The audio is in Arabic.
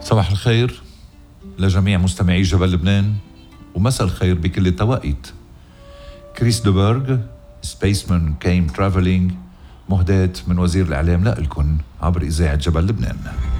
صباح الخير لجميع مستمعي جبل لبنان ومساء الخير بكل التوقيت. كريس دوبرغ سبيسمان كيم ترافلينج، مهداة من وزير الإعلام لكم عبر إذاعة جبل لبنان.